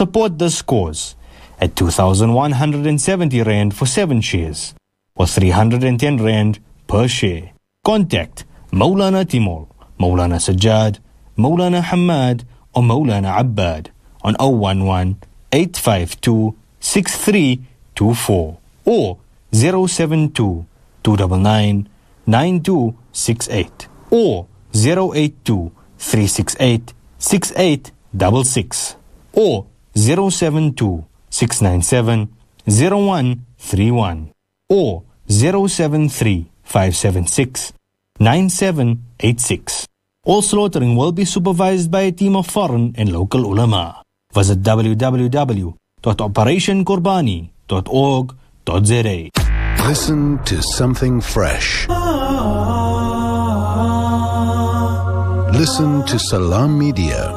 Support this cause at 2,170 Rand for 7 shares or 310 Rand per share. Contact Maulana Timol, Maulana Sajjad, Maulana Hamad or Maulana Abbad on 011 852 6324 or 072 299 9268 or 082 368 6866 or 072 697 0131 or 073 576 9786. All slaughtering will be supervised by a team of foreign and local ulama. Visit www.operationqurbani.org.za. Listen to something fresh. Listen to Salam Media.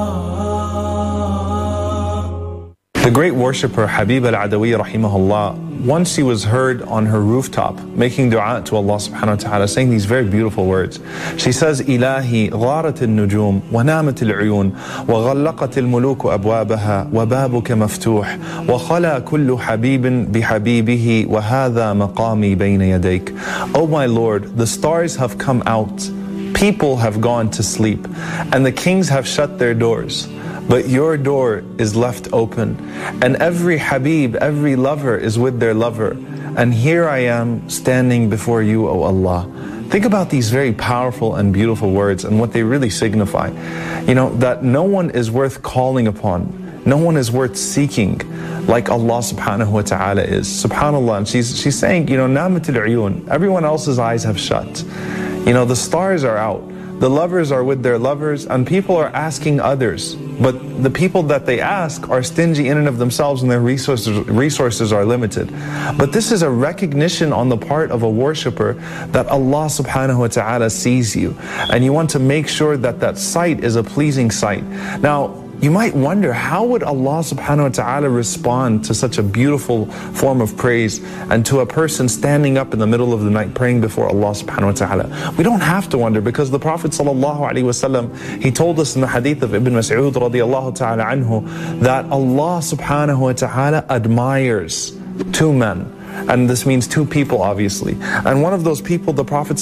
The great worshipper Habib al-Adawi rahimahullah, once she was heard on her rooftop making dua to Allah subhanahu wa ta'ala, saying these very beautiful words. She says, Ilahi gharat al-nujum wa namat al-uyun wa ghallaqat al-muluku abwabaha wa babuka maftuh wa khala kullu habibin bihabibihi wa hadha maqami bayna yadayk. Oh my Lord, the stars have come out, people have gone to sleep, and the kings have shut their doors. But your door is left open, and every Habib, every lover is with their lover. And here I am standing before you, O Allah. Think about these very powerful and beautiful words and what they really signify. You know, that no one is worth calling upon, no one is worth seeking like Allah subhanahu wa ta'ala is. SubhanAllah, and she's saying, you know, Namatul Uyun, everyone else's eyes have shut. You know, the stars are out. The lovers are with their lovers, and people are asking others. But the people that they ask are stingy in and of themselves, and their resources are limited. But this is a recognition on the part of a worshipper that Allah subhanahu wa ta'ala sees you. And you want to make sure that that sight is a pleasing sight. Now, you might wonder, how would Allah subhanahu wa ta'ala respond to such a beautiful form of praise and to a person standing up in the middle of the night praying before Allah subhanahu wa ta'ala? We don't have to wonder, because the Prophet sallallahu alaihi wasallam, he told us in the hadith of Ibn Mas'ud radiyallahu ta'ala anhu that Allah subhanahu wa ta'ala admires two men. And this means two people, obviously. And one of those people, the Prophet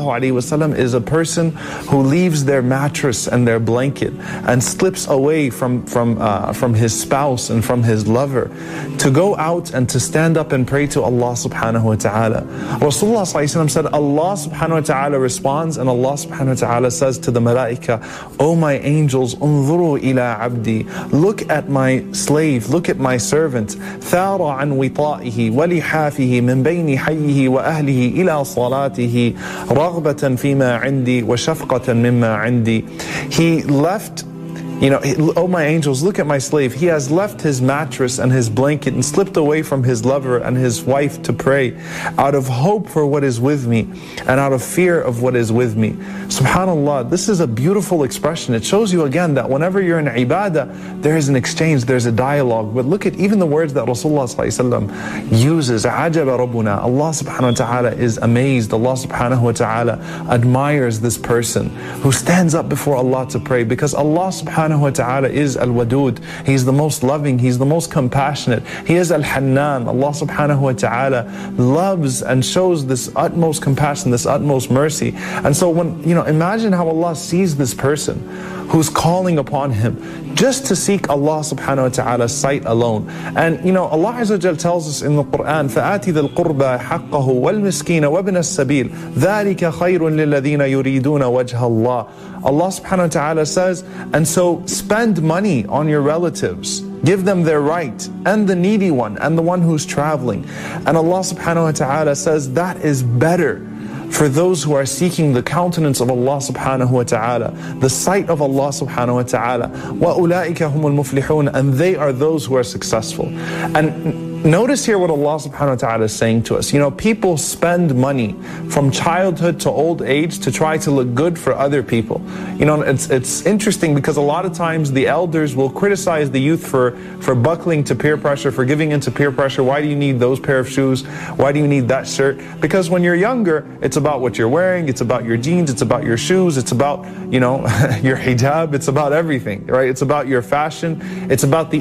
ﷺ, is a person who leaves their mattress and their blanket and slips away from his spouse and from his lover to go out and to stand up and pray to Allah subhanahu wa ta'ala. Rasulullah ﷺ said, Allah subhanahu wa ta'ala responds, and Allah subhanahu wa ta'ala says to the malaika, "O my angels, unzuru ila abdi, look at my slave, look at my servant, thara an wita'ihi wa lihafihi min bayni hayyihi wa ahlihi ila salatihi, raghbatan fima indi wa shafqatan mimma indi." He left, oh my angels, look at my slave. He has left his mattress and his blanket and slipped away from his lover and his wife to pray out of hope for what is with me and out of fear of what is with me. SubhanAllah, this is a beautiful expression. It shows you again that whenever you're in ibadah, there is an exchange, there's a dialogue. But look at even the words that Rasulullah uses. Ajaba Rabbuna. Allah subhanahu wa ta'ala is amazed. Allah subhanahu wa ta'ala admires this person who stands up before Allah to pray, because Allah subhanahu wa ta'ala is Al-Wadud. He's the most loving, He's the most compassionate. He is Al-Hannan. Allah subhanahu wa ta'ala loves and shows this utmost compassion, this utmost mercy. And so imagine how Allah sees this person who's calling upon Him just to seek Allah subhanahu wa ta'ala's sight alone. And Allah Azza wa Jal tells us in the Quran, فَآتِ ذَا الْقُرْبَى حَقَّهُ وَالْمِسْكِينَ وَابْنَ السَّبِيلِ ذَلِكَ خَيْرٌ لِلَّذِينَ يُرِيدُونَ وَجْهَ اللَّهِ. Allah subhanahu wa ta'ala says, and so spend money on your relatives, give them their right, and the needy one, and the one who's traveling. And Allah subhanahu wa ta'ala says that is better for those who are seeking the countenance of Allah subhanahu wa ta'ala, the sight of Allah subhanahu wa ta'ala. وَأُولَٰئِكَ هُمُ الْمُفْلِحُونَ, and they are those who are successful. And notice here what Allah subhanahu wa ta'ala is saying to us. People spend money from childhood to old age to try to look good for other people. It's interesting because a lot of times the elders will criticize the youth for buckling to peer pressure, for giving into peer pressure. Why do you need those pair of shoes? Why do you need that shirt? Because when you're younger, it's about what you're wearing, it's about your jeans, it's about your shoes, it's about, your hijab, it's about everything, right? It's about your fashion, it's about the